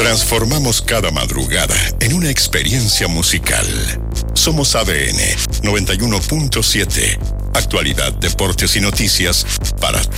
Transformamos cada madrugada en una experiencia musical. Somos ADN 91.7. Actualidad, deportes y noticias para